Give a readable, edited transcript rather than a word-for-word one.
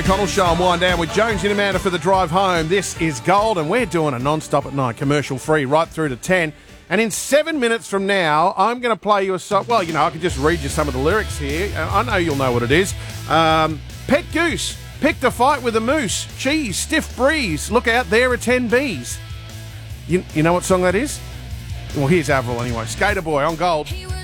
Connell Show and Wind Down with Jones and Amanda for the drive home. This is Gold, and we're doing a non-stop at night, commercial-free, right through to 10. And in 7 minutes from now, I'm going to play you a song. Well, I can just read you some of the lyrics here. I know you'll know what it is. Pet goose, picked a fight with a moose. Cheese, stiff breeze, look out, there are 10 bees. You know what song that is? Well, here's Avril anyway. Skater Boy on Gold.